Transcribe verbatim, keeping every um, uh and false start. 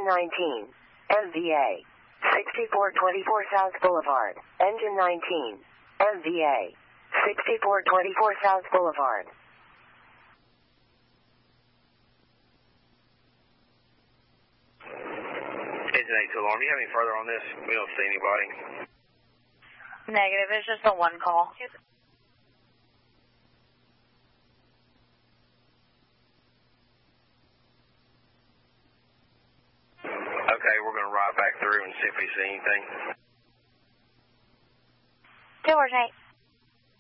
nineteen, M V A, sixty-four twenty-four South Boulevard. Engine nineteen, M V A, sixty-four twenty-four South Boulevard. Engine eight to alarm. Do you have any further on this? We don't see anybody. Negative. It's just a one call. Okay, we're going to ride back through and see if we see anything. George eight.